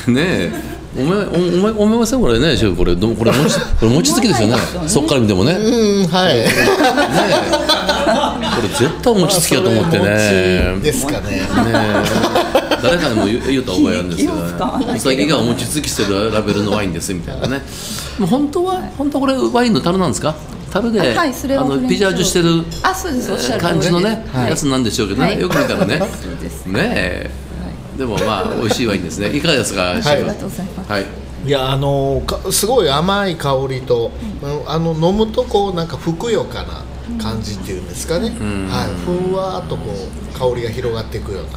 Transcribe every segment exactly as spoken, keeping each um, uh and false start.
ねえ、お前お前思いませんこれね、シェフ、これどこれ餅これ餅つきですよね。そっから見てもね。 うん、はい。ねこれ絶対餅つきだと思ってね。 ですかね。ね誰かにも言った覚えあるんですけどね。お酒がお餅つきしてるラベルのワインですみたいなね。もう本当は本当これワインの樽なんですか？樽で、はい、あのピジャージュしてる感じのね、はい、やつなんでしょうけどね、はい、よく見たらね。ねえ。でもまあ美味しいワインですね。いかがですか？はい、 ありがとうございます。はい。いや、あのすごい甘い香りと、うん、あの飲むとこうなんかふくよかな感じっていうんですかね。うん、はい。ふんわっとこう香りが広がっていくような。はい。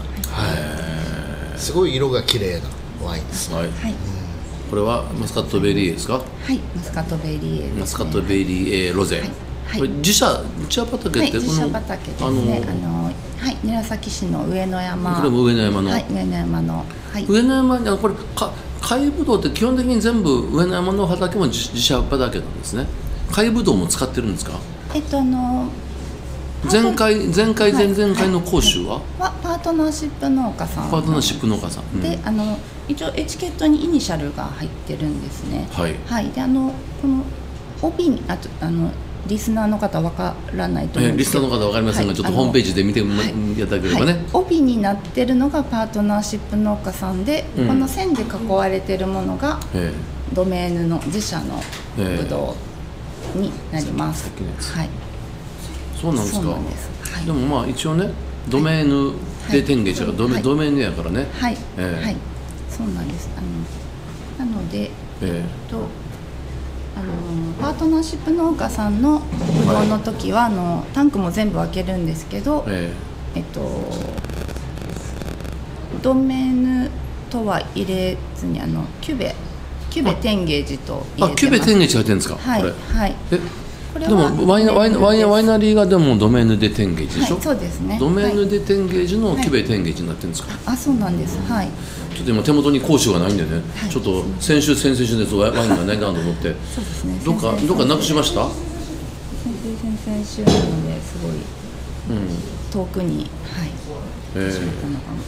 すごい色が綺麗なワインです。はい。うん、 これはマスカットベリーですか？ はい、マスカットベリーですね。マスカットベリーロゼ。はいはい、これ自社自社畑って、はい、 自社畑ですね。あのはい、韮崎市の上野山。 これも上野山の。 はい、上野山の。はい、 上野山にこれか貝ぶどうって基本的に全部上野山の畑も自社畑なんですね。貝ぶどうも使ってるんですか？ えっとあの前回前回前々回の講習は、はいはい、パートナーシップ農家さん。 パートナーシップ農家さん。うん、 で、あの一応エチケットにイニシャルが入ってるんですね。 はい。 はい。で、あのこの帯にあとあのリスナーの方わからないと思うんですけど、 リスナーの方わかりませんが、はい、ちょっとホームページで見ていただければね、はいはい、 帯になってるのがパートナーシップ農家さんで、うん、この線で囲われてるものがドメーヌの自社のブドウになります。はい。 そうなんですか。 そうなんです。はい、 でもまあ一応ね、ドメーヌで天下がドメ、はい、ドメーヌやからね。 はい。えー、はい。そうなんです。あのなので、えー、と。あのパートナーシップ農家さんのブドウの時は、はい、あのタンクも全部開けるんですけど、えええっと、ドメーヌとは入れずにあのキュベキュベテンゲージと入れてます。 あ、キュベテンゲージ入ってるんですか？ はい、 これ、 はい。 えでもワイナワイナワイナワイナリーがでもドメーヌでテンゲージでしょ？ はい、そうですね。 ドメーヌでテンゲージのキュベテンゲージになってるんですか？ はい、あ、そうなんです。はい。 ちょっと今手元に講習がないんでね、はい、ちょっと先週先々週のやつワインがないなと思って、 そうですね。 どっかどっかなくしました？ 先々先々週なのですごい、うん、遠くに、はい。えー、しまったのかな。はい。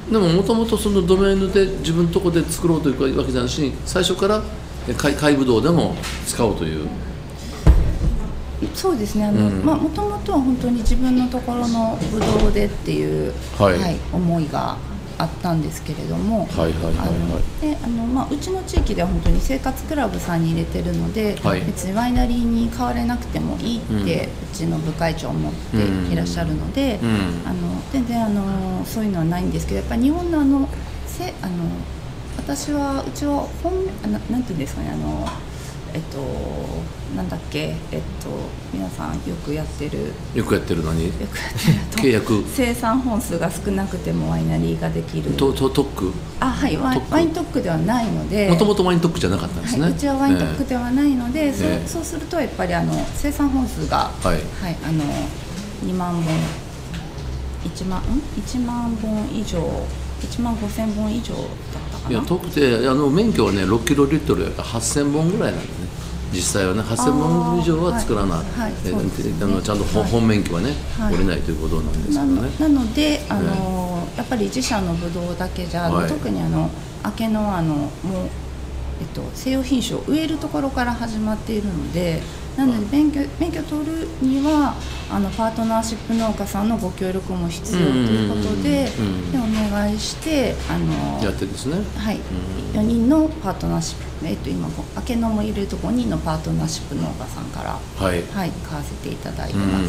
でももともとそのドメーヌで自分のとこで作ろうというわけじゃなしに、最初から貝貝ぶどうでも使おうという。 そうですね。あの、うん、まあもともとは本当に自分のところのぶどうでっていう、はい、はい、思いがあったんですけれども、はいはいはいはい、であのまあうちの地域では本当に生活クラブさんに入れてるので、はい、別にワイナリーに買われなくてもいいって、うん、うちの部会長思っていらっしゃるので、うんうん、あの全然あのそういうのはないんですけど、やっぱり日本のあのせあの私はうちは本あななんていうんですかね、あのえっとなんだっけ、えっと皆さんよくやってるよくやってる何よくやってる契約生産本数が少なくてもワイナリーができるとと特区あはいワイワイン特区ではないので、 もともとワイン特区じゃなかったんですね、 はい、うちはワイン特区ではないので、えー、そう、えー、そうするとやっぱりあの生産本数がはい、はい、あのにまんぼんいちまんんいちまんぼん以上いちまんごせんぼん以上だったかな。 いや特であの免許はねろっキロリットルやからはっせんぼんぐらいなんでね、実際はねはっせんぼん以上は作らない、はいはい、えー、あのちゃんと本、はい、本免許はね、はい、折れないということなんですけどね。 な, なのであの、ね、やっぱり自社のブドウだけじゃ、はい、特にあの明けのあのもう、えっと、西洋品種を植えるところから始まっているので、なので免許免許取るにはあのパートナーシップ農家さんのご協力も必要ということで、でお願いしてあのやってるんですね。 はい、よにんのパートナーシップ、えっと今明けのも入れるとごにんのパートナーシップ農家さんからはい、はい、買わせていただいてます。はい。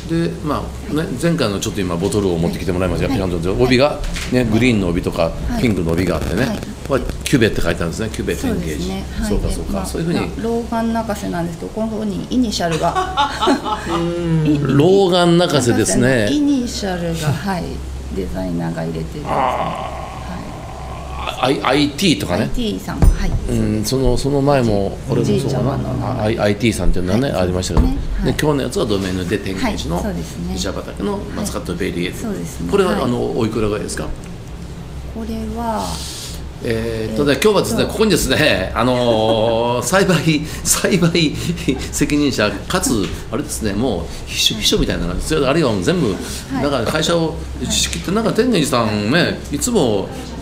でまあね、前回のちょっと今ボトルを持ってきてもらいましたが、はい、帯が、ね、グリーンの帯とか、はい、ピンクの帯があってね、はい、これキュベって書いてあるんですね。キュベテンゲージ。そうですね。はい、そうかそうか、まあ、そういうふうにローガン泣かせなんですけど、このにイニシャルがローガン泣かせですね。 イニシャルがはいデザイナーが入れてる。 アイ アイティー とかね。 アイティー さん、はい。 うん、そのその前もこれもそうかな。アイティー さんっていうのはね、はい、ありましたけど、ね、はい、で今日のやつはドメーヌで天ゲージの自社畑のマスカットベリー、はい、そうですね。これは、はい、あのおいくらぐらいですか。 これは。 えーっとね、今日はですね、ここにですね、あのー、栽培栽培責任者かつあれですね、もう秘書秘書みたいなのが必要で、あるいは全部、はい、だから会社を仕切って、なんか天元寺さんね、いつも